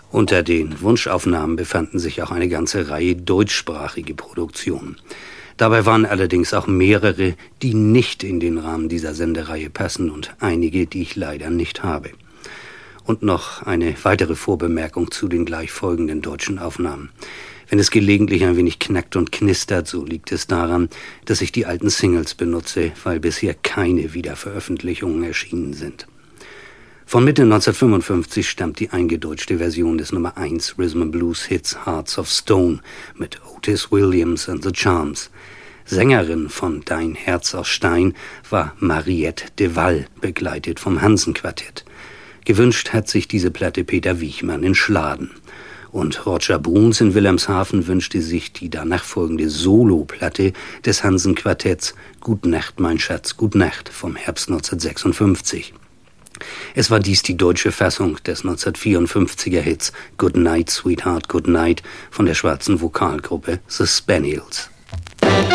Unter den Wunschaufnahmen befanden sich auch eine ganze Reihe deutschsprachige Produktionen. Dabei waren allerdings auch mehrere, die nicht in den Rahmen dieser Sendereihe passen und einige, die ich leider nicht habe. Und noch eine weitere Vorbemerkung zu den gleich folgenden deutschen Aufnahmen. Wenn es gelegentlich ein wenig knackt und knistert, so liegt es daran, dass ich die alten Singles benutze, weil bisher keine Wiederveröffentlichungen erschienen sind. Von Mitte 1955 stammt die eingedeutschte Version des Nummer 1 Rhythm and Blues Hits Hearts of Stone mit Otis Williams and the Charms. Sängerin von Dein Herz aus Stein war Mariette de Wall, begleitet vom Hansen-Quartett. Gewünscht hat sich diese Platte Peter Wiechmann in Schladen. Und Roger Bruns in Wilhelmshaven wünschte sich die danach folgende Solo-Platte des Hansen-Quartetts Gut Nacht, mein Schatz, Gut Nacht vom Herbst 1956. Es war dies die deutsche Fassung des 1954er Hits Good Night, Sweetheart, Good Night von der schwarzen Vokalgruppe The Spaniels.